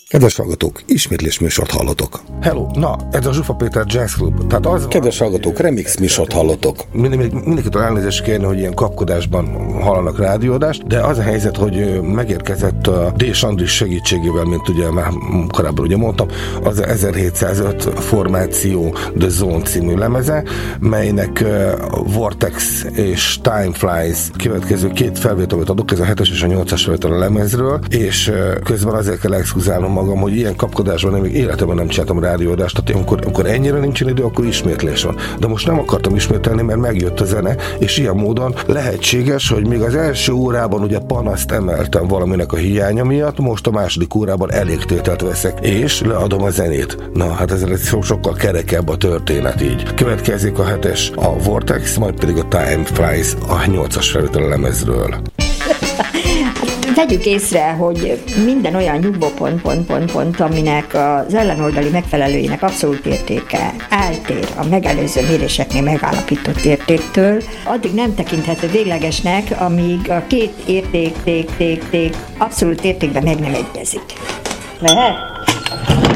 Kedves hallgatók, ismétlés műsort hallotok. Hello, na, ez a Zsufa Péter Jazz Club. Tehát az Kedves hallgatók, remix műsort hallotok. Mindenkitől elnézést kérni, hogy ilyen kapkodásban hallanak rádióadást, de az a helyzet, hogy megérkezett a D. Andris segítségével, mint ugye már korábban ugye mondtam, az 1705 formáció The Zone című lemeze, melynek Vortex és Time Flies következő két felvételet adok, ez a 7-es és a 8-as felvétel a lemezről, és közben azért kell exkluzálnom magam, hogy ilyen kapkodásban én még életemben nem csináltam rádióadást, tehát amikor ennyire nincsen idő, akkor ismétlés van. De most nem akartam ismételni, mert megjött a zene, és ilyen módon lehetséges, hogy még az első órában ugye panaszt emeltem valaminek a hiánya miatt, most a második órában elégtételt veszek, és leadom a zenét. Na, hát ez sokkal kerekebb a történet így. Következik a 7-es a Vortex, majd pedig a Time Flies a 8-as felvétel a lemezről. Vegyük észre, hogy minden olyan nyugvópont, aminek az ellenoldali megfelelőjének abszolút értéke eltér a megelőző méréseknél megállapított értéktől, addig nem tekinthető véglegesnek, amíg a két érték abszolút értékben meg nem egyezik. Lehet?